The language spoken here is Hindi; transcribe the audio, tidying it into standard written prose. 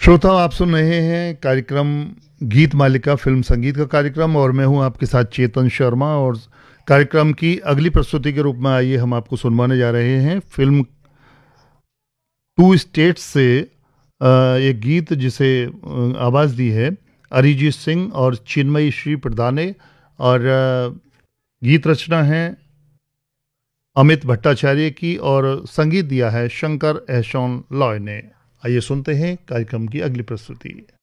श्रोता, आप सुन रहे हैं कार्यक्रम गीत मालिका फिल्म संगीत का कार्यक्रम, और मैं हूं आपके साथ चेतन शर्मा। और कार्यक्रम की अगली प्रस्तुति के रूप में आइए हम आपको सुनवाने जा रहे हैं फिल्म टू स्टेट्स से एक गीत जिसे आवाज़ दी है अरिजीत सिंह और चिन्मयी श्री प्रधाने, और गीत रचना है अमित भट्टाचार्य की और संगीत दिया है शंकर एहसान लॉय ने। आइए सुनते हैं कार्यक्रम की अगली प्रस्तुति।